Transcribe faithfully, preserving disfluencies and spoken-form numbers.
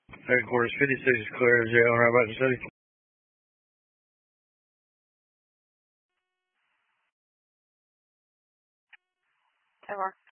Headquarters fifty-six is clear. Jail. How about the city? Tower.